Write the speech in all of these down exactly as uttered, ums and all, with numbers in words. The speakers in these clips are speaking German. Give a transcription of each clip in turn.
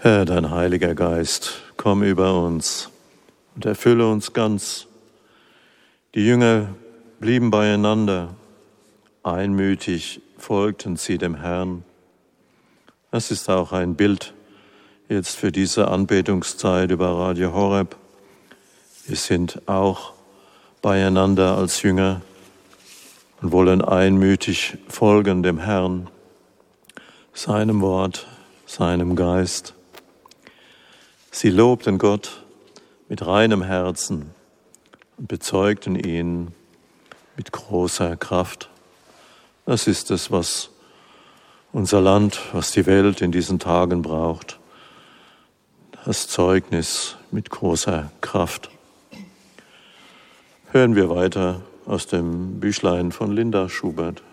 Herr, dein Heiliger Geist, komm über uns und erfülle uns ganz. Die Jünger blieben beieinander, einmütig folgten sie dem Herrn. Das ist auch ein Bild jetzt für diese Anbetungszeit über Radio Horeb. Wir sind auch beieinander als Jünger und wollen einmütig folgen dem Herrn, seinem Wort, seinem Geist. Sie lobten Gott mit reinem Herzen und bezeugten ihn mit großer Kraft. Das ist es, was unser Land, was die Welt in diesen Tagen braucht. Das Zeugnis mit großer Kraft. Hören wir weiter aus dem Büchlein von Linda Schubert.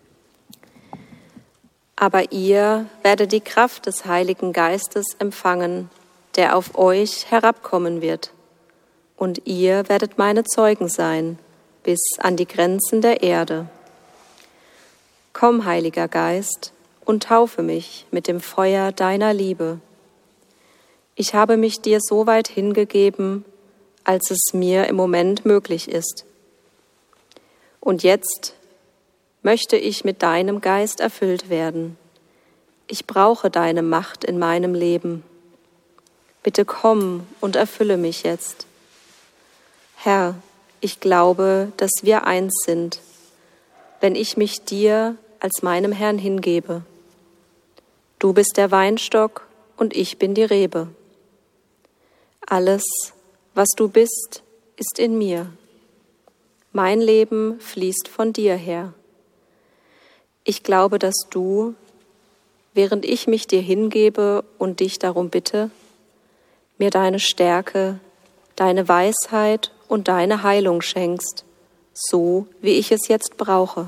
Aber ihr werdet die Kraft des Heiligen Geistes empfangen, der auf euch herabkommen wird. Und ihr werdet meine Zeugen sein, bis an die Grenzen der Erde. Komm, Heiliger Geist, und taufe mich mit dem Feuer deiner Liebe. Ich habe mich dir so weit hingegeben, als es mir im Moment möglich ist. Und jetzt möchte ich mit deinem Geist erfüllt werden. Ich brauche deine Macht in meinem Leben. Bitte komm und erfülle mich jetzt. Herr, ich glaube, dass wir eins sind, wenn ich mich dir als meinem Herrn hingebe. Du bist der Weinstock und ich bin die Rebe. Alles, was du bist, ist in mir. Mein Leben fließt von dir her. Ich glaube, dass du, während ich mich dir hingebe und dich darum bitte, mir deine Stärke, deine Weisheit und deine Heilung schenkst, so wie ich es jetzt brauche.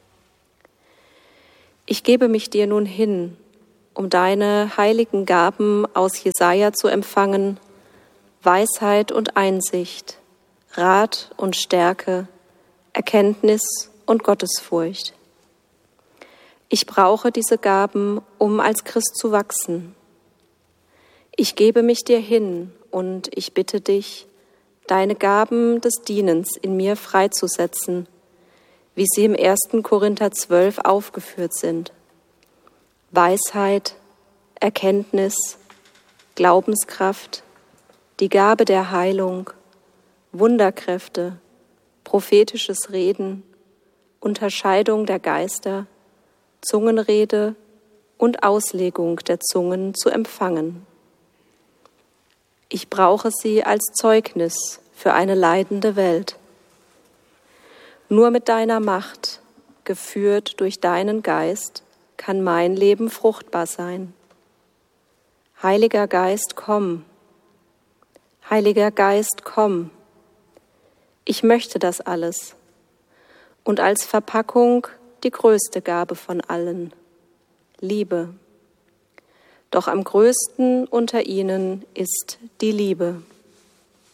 Ich gebe mich dir nun hin, um deine heiligen Gaben aus Jesaja zu empfangen, Weisheit und Einsicht, Rat und Stärke, Erkenntnis und Gottesfurcht. Ich brauche diese Gaben, um als Christ zu wachsen. Ich gebe mich dir hin und ich bitte dich, deine Gaben des Dienens in mir freizusetzen, wie sie im ersten Korinther zwölf aufgeführt sind. Weisheit, Erkenntnis, Glaubenskraft, die Gabe der Heilung, Wunderkräfte, prophetisches Reden, Unterscheidung der Geister, Zungenrede und Auslegung der Zungen zu empfangen. Ich brauche sie als Zeugnis für eine leidende Welt. Nur mit deiner Macht, geführt durch deinen Geist, kann mein Leben fruchtbar sein. Heiliger Geist, komm. Heiliger Geist, komm. Ich möchte das alles. Und als Verpackung die größte Gabe von allen, Liebe. Doch am größten unter ihnen ist die Liebe.